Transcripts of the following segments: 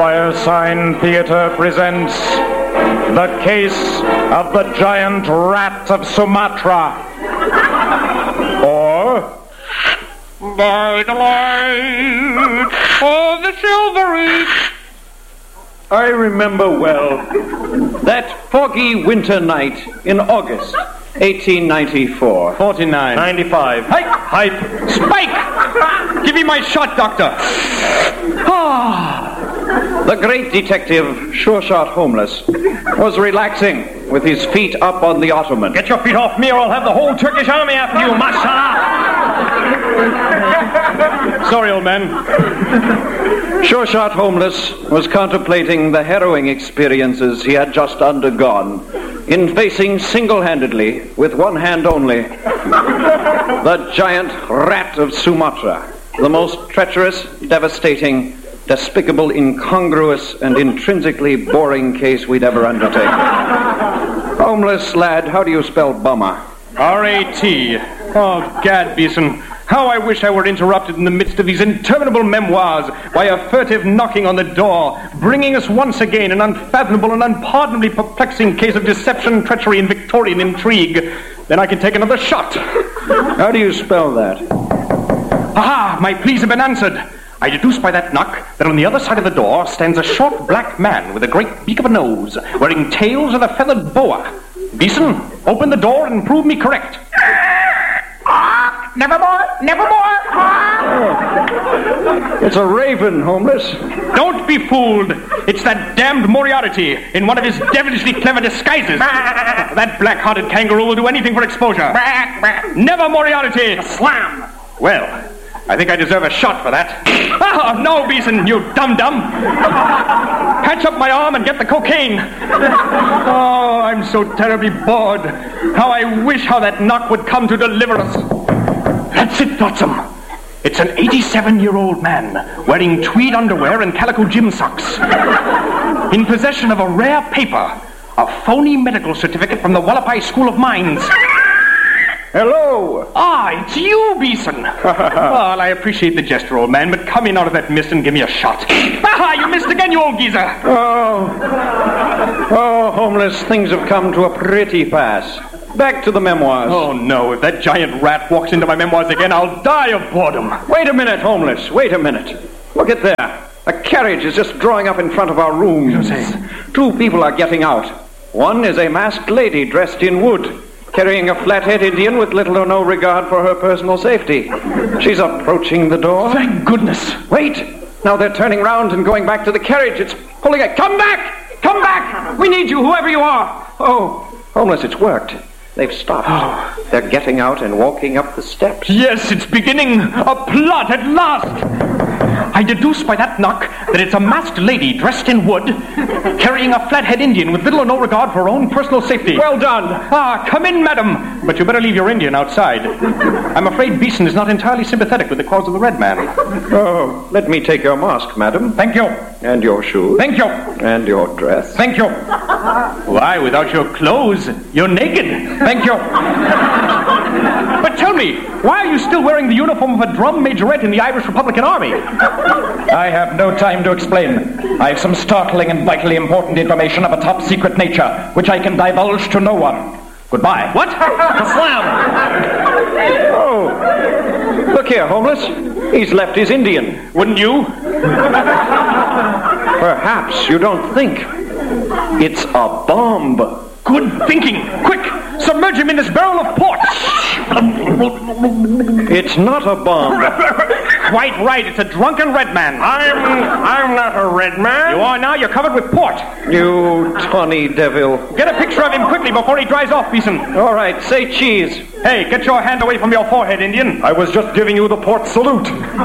Firesign Theatre presents The Case of the Giant Rat of Sumatra. Or By the Light of the Silvery. I remember well that foggy winter night in August 1894. 49. 95. Hype. Spike! Give me my shot, Doctor. The great detective, Sure Shot Holmes, was relaxing with his feet up on the ottoman. Get your feet off me or I'll have the whole Turkish army after you, mashallah! Sorry, old man. Sure Shot Holmes was contemplating the harrowing experiences he had just undergone in facing single-handedly, with one hand only, the giant rat of Sumatra, the most treacherous, devastating, despicable, incongruous, and intrinsically boring case we'd ever undertaken. Homeless lad, how do you spell bummer? R-A-T. Oh, gad, Beeson. How I wish I were interrupted in the midst of these interminable memoirs by a furtive knocking on the door, bringing us once again an unfathomable and unpardonably perplexing case of deception, treachery, and Victorian intrigue. Then I can take another shot. How do you spell that? Aha! My pleas have been answered. I deduce by that knock that on the other side of the door stands a short black man with a great beak of a nose, wearing tails and a feathered boa. Beeson, open the door and prove me correct. Nevermore, nevermore. It's a raven, Holmes. Don't be fooled. It's that damned Moriarty in one of his devilishly clever disguises. That black-hearted kangaroo will do anything for exposure. Never Moriarty. Slam. Well, I think I deserve a shot for that. Oh, no, Beeson, you dum-dum. Patch up my arm and get the cocaine. Oh, I'm so terribly bored. How I wish how that knock would come to deliver us. That's it, Flotsam. It's an 87-year-old man wearing tweed underwear and calico gym socks. In possession of a rare paper, a phony medical certificate from the Wallapai School of Mines. Hello. Ah, it's you, Beeson. Well, I appreciate the gesture, old man, but come in out of that mist and give me a shot. Ah, you missed again, you old geezer. Oh, Holmes, things have come to a pretty pass. Back to the memoirs. Oh, no, if that giant rat walks into my memoirs again, I'll die of boredom. Wait a minute, Holmes, wait a minute. Look at there. A carriage is just drawing up in front of our rooms. Two people are getting out. One is a masked lady dressed in wood, carrying a flathead Indian with little or no regard for her personal safety. She's approaching the door. Thank goodness. Wait! Now they're turning round and going back to the carriage. It's pulling it. Come back! Come back! We need you, whoever you are. Oh, Holmes, it's worked. They've stopped. They're getting out and walking up the steps. Yes, it's beginning. A plot at last. I deduce by that knock that it's a masked lady dressed in wood, carrying a flathead Indian with little or no regard for her own personal safety. Well done. Ah, come in, madam. But you better leave your Indian outside. I'm afraid Beeson is not entirely sympathetic with the cause of the red man. Oh, let me take your mask, madam. Thank you. And your shoes. Thank you. And your dress. Thank you. Why, without your clothes, you're naked. Thank you. But tell me, why are you still wearing the uniform of a drum majorette in the Irish Republican Army? I have no time to explain. I have some startling and vitally important information of a top-secret nature, which I can divulge to no one. Goodbye. What? Slam! Oh, look here, Holmes. He's left his Indian. Wouldn't you? Perhaps you don't think. It's a bomb. Good thinking. Quick, submerge him in this barrel of port. It's not a bomb. Quite right. It's a drunken red man. I'm not a red man. You are now. You're covered with port. You tawny devil. Get a picture of him quickly before he dries off, Beeson. All right, say cheese. Hey, get your hand away from your forehead, Indian. I was just giving you the port salute.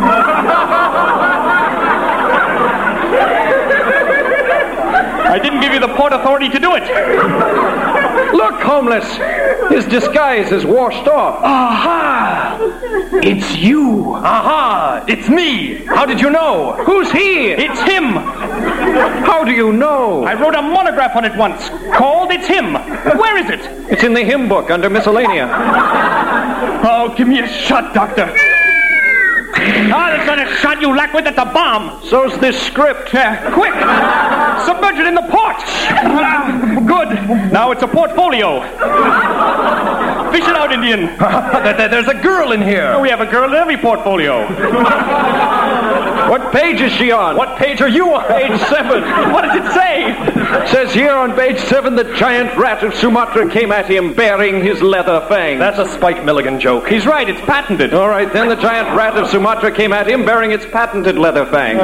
I didn't give you the port authority to do it. Look, Holmes. His disguise is washed off. Aha! It's you. Aha! It's me. How did you know? Who's he? It's him. How do you know? I wrote a monograph on it once, called It's Him. Where is it? It's in the hymn book under miscellanea. Oh, give me a shot, Doctor. that's not a shot, you lackwit. That's a bomb. So's this script. Quick! Submerge it in the port. Good. Now it's a portfolio. Fish it out, Indian. There's a girl in here. We have a girl in every portfolio. What page is she on? What page are you on? Page 7. What does it say? It says here on page 7, the giant rat of Sumatra came at him bearing his leather fangs. That's a Spike Milligan joke. He's right, it's patented. All right, then the giant rat of Sumatra came at him bearing its patented leather fangs.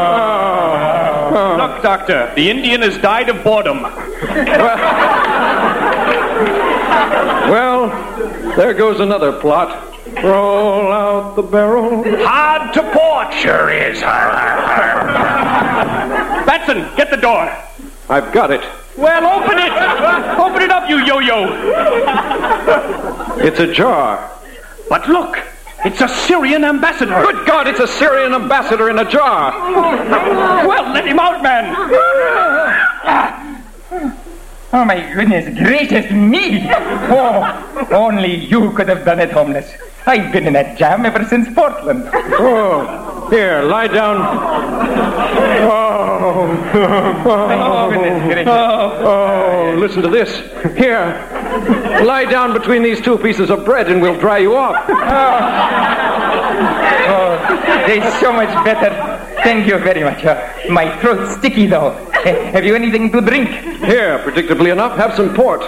Look, Doctor, the Indian has died of boredom. Well, there goes another plot. Roll out the barrel. Hard to port. Sure is. Batson, get the door. I've got it. Well, open it. Open it up, you yo-yo. It's a jar. But look, it's a Syrian ambassador. Good God, it's a Syrian ambassador in a jar. Well, let him out, man. Oh, my goodness gracious me! Oh, only you could have done it, Homeless. I've been in that jam ever since Portland. Oh, here, lie down. Oh, goodness gracious. Oh, listen to this. Here, lie down between these two pieces of bread and we'll dry you off. Oh, it's so much better. Thank you very much. My throat's sticky, though. Have you anything to drink? Here, predictably enough, have some port.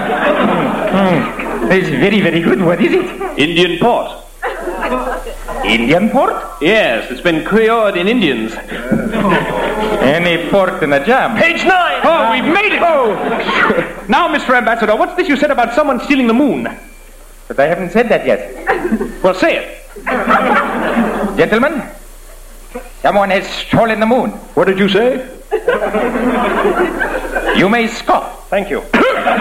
It's very, very good. What is it? Indian port. Indian port? Yes, it's been cured in Indians. Any port in a jam? Page 9! Oh, we've made it! Oh! Now, Mr. Ambassador, what's this you said about someone stealing the moon? But I haven't said that yet. Well, say it. Gentlemen, someone has stolen the moon. What did you say? You may scoff. Thank you.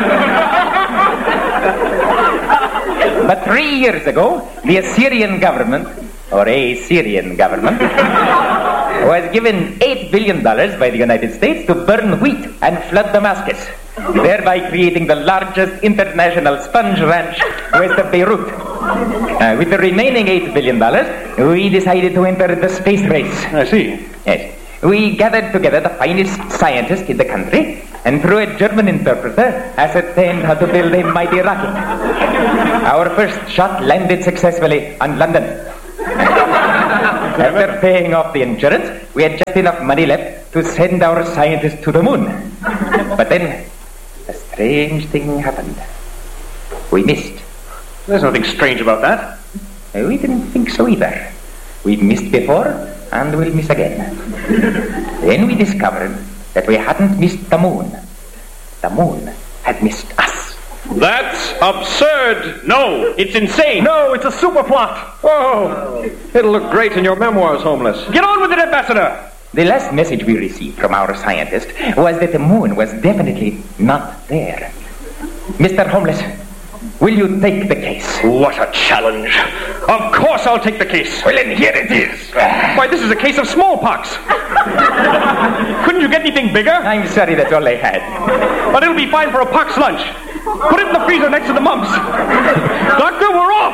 But 3 years ago, the Assyrian government, or a Syrian government, was given $8 billion by the United States to burn wheat and flood Damascus, thereby creating the largest international sponge ranch west of Beirut. With the remaining $8 billion, we decided to enter the space race. I see. Yes. We gathered together the finest scientists in the country, and through a German interpreter, ascertained how to build a mighty rocket. Our first shot landed successfully on London. After paying off the insurance, we had just enough money left to send our scientists to the moon. But then, a strange thing happened. We missed. There's nothing strange about that. We didn't think so either. We've missed before, and we'll miss again. Then we discovered that we hadn't missed the moon. The moon had missed us. That's absurd. No, it's insane. No, it's a super plot. Oh, it'll look great in your memoirs, Homeless. Get on with it, Ambassador. The last message we received from our scientist was that the moon was definitely not there. Mr. Homeless, will you take the case? What a challenge. Of course I'll take the case. Well, then here it is. Why, this is a case of smallpox. Couldn't you get anything bigger? I'm sorry, that's all I had. But it'll be fine for a pox lunch. Put it in the freezer next to the mumps. Doctor, we're off.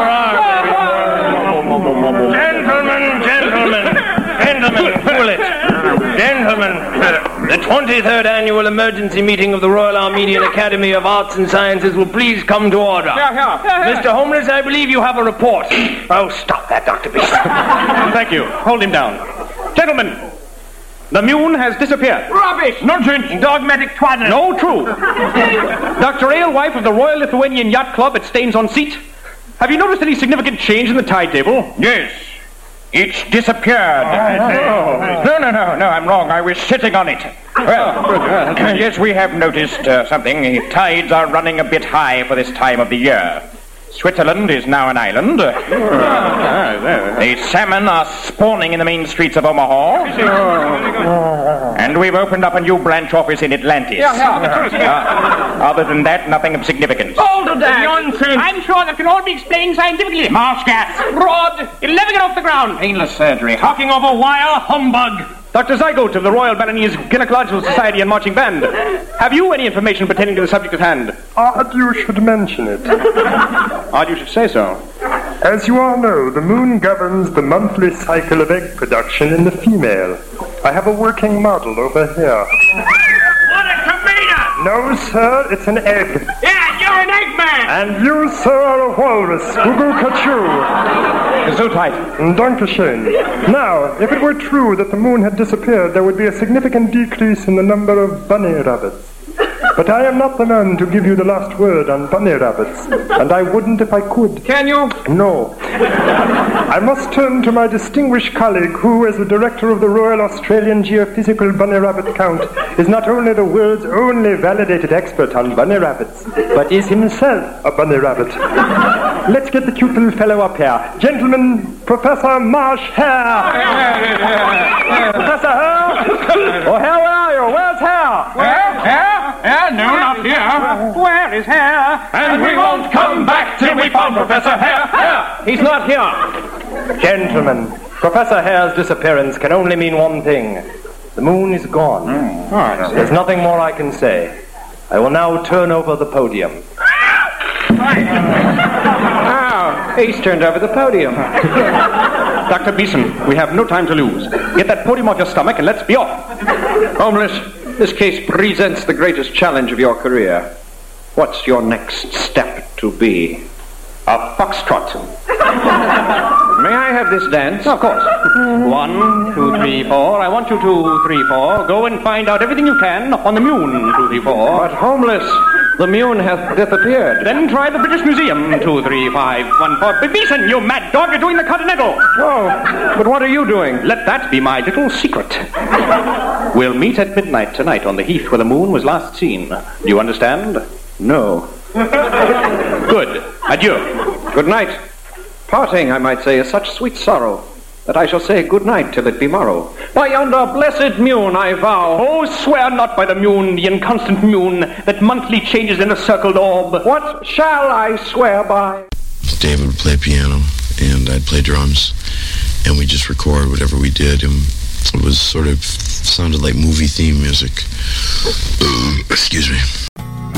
Gentlemen, cool it. Gentlemen, the 23rd annual emergency meeting of the Royal Armenian Academy of Arts and Sciences will please come to order. Mr. Homeless, I believe you have a report. Oh, stop that, Dr. Beast. Thank you. Hold him down. Gentlemen, the moon has disappeared. Rubbish! Nonsense! Dogmatic twaddle. No, true. Dr. Alewife of the Royal Lithuanian Yacht Club at Staines-on-Sea. Have you noticed any significant change in the tide table? Yes. It's disappeared. No, I'm wrong. I was sitting on it. Well, yes, we have noticed something. The tides are running a bit high for this time of the year. Switzerland is now an island. The salmon are spawning in the main streets of Omaha. And we've opened up a new branch office in Atlantis. Other than that, nothing of significance. Hold it, Dad. Nonsense! I'm sure that can all be explained scientifically. Mouse gas. Rod, you'll never get off the ground. Painless surgery. Talking over wire humbug. Dr. Zygote of the Royal Balinese Gynecological Society and Marching Band. Have you any information pertaining to the subject at hand? Odd you should mention it. Odd you should say so. As you all know, the moon governs the monthly cycle of egg production in the female. I have a working model over here. What a tomato! No, sir, it's an egg. Yeah, you're an Eggman! And you, sir, are a walrus. Ugu kachu. Gesundheit. Dankeschön. Now, if it were true that the moon had disappeared, there would be a significant decrease in the number of bunny rabbits. But I am not the man to give you the last word on bunny rabbits, and I wouldn't if I could. Can you? No. I must turn to my distinguished colleague who, as the director of the Royal Australian Geophysical Bunny Rabbit Count, is not only the world's only validated expert on bunny rabbits, but is himself a bunny rabbit. Let's get the cute little fellow up here. Gentlemen, Professor Marsh Hare. Professor Hare? Oh, Hare, where are you? Where's Hare? Hare? No, not here. Where is Hare? And we won't come back till we found Professor Hare. He's not here. Gentlemen, Professor Hare's disappearance can only mean one thing. The moon is gone. There's nothing more I can say. I will now turn over the podium. He's turned over the podium. Dr. Beeson, we have no time to lose. Get that podium off your stomach and let's be off. Holmes, this case presents the greatest challenge of your career. What's your next step to be? A foxtrot. May I have this dance? Of course. 1, 2, 3, 4. I want you to 3, 4. Go and find out everything you can on the moon. 2, 3, 4. But Homeless, the moon hath disappeared. Then try the British Museum. 2, 3, 5, 1, 4. Beeson, you mad dog! You're doing the Continental. Oh, but what are you doing? Let that be my little secret. We'll meet at midnight tonight on the heath where the moon was last seen. Do you understand? No. Good. Adieu. Good night. Parting, I might say, is such sweet sorrow that I shall say good night till it be morrow. By yonder blessed moon I vow. Oh, swear not by the moon, the inconstant moon, that monthly changes in a circled orb. What shall I swear by? David would play piano, and I'd play drums, and we'd just record whatever we did, and it was sort of sounded like movie theme music. Excuse me.